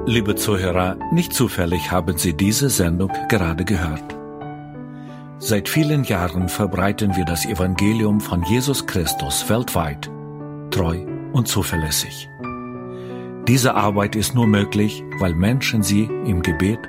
Liebe Zuhörer, nicht zufällig haben Sie diese Sendung gerade gehört. Seit vielen Jahren verbreiten wir das Evangelium von Jesus Christus weltweit, treu und zuverlässig. Diese Arbeit ist nur möglich, weil Menschen sie im Gebet